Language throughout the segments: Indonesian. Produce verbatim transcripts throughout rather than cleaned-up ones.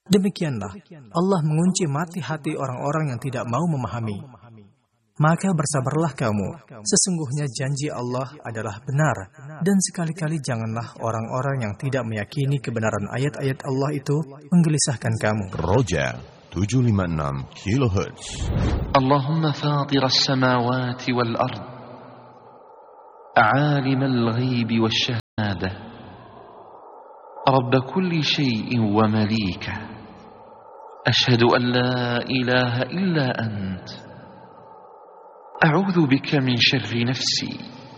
Demikianlah Allah mengunci mati hati orang-orang yang tidak mau memahami. Maka bersabarlah kamu, sesungguhnya janji Allah adalah benar, dan sekali-kali janganlah orang-orang yang tidak meyakini kebenaran ayat-ayat Allah itu menggelisahkan kamu. Roja tujuh lima enam kilohertz. Allahumma fatir as-samawati wal ard, alim al-ghaibi wash-shahadah, rabb kulli shay'in wa malika, ashhadu an la ilaha illa ant, أعوذ بك من شر نفسي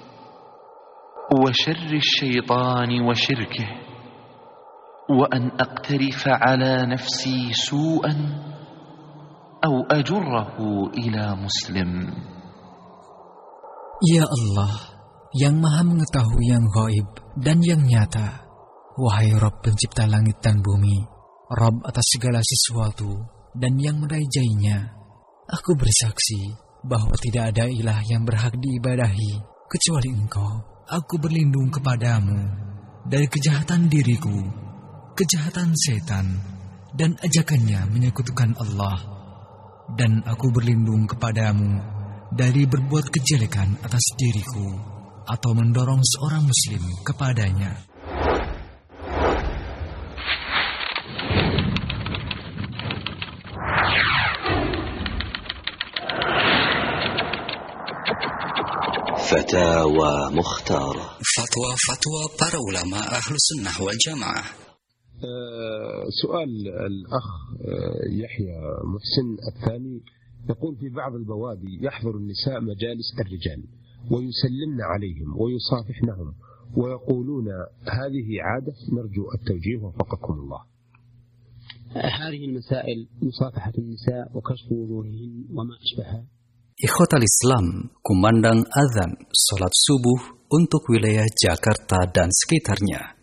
وشر الشيطان وشركه وأن أقترف على نفسي سوءا أو أجره إلى مسلم. Ya Allah, yang maha mengetahui yang gaib dan yang nyata, wahai Rabb pencipta langit dan bumi, Rabb atas segala sesuatu dan yang merajainya, aku bersaksi bahwa tidak ada ilah yang berhak diibadahi kecuali Engkau. Aku berlindung kepadamu dari kejahatan diriku, kejahatan setan, dan ajakannya menyekutukan Allah. Dan aku berlindung kepadamu dari berbuat kejelekan atas diriku atau mendorong seorang muslim kepadanya. Fatwa Mukhtara. Fatwa-fatwa para ulama Ahlus Sunnah wal Jamaah. سؤال الأخ يحيى محسن الثاني يقول: في بعض البوادي يحضر النساء مجالس الرجال ويسلمن عليهم ويصافحنهم ويقولون هذه عادة، نرجو التوجيه وفقكم الله. هذه المسائل مصافحة النساء وكشف وجوههن وما أشبهها. Ikhwatal Islam, kumandang azan salat subuh untuk wilayah Jakarta dan sekitarnya.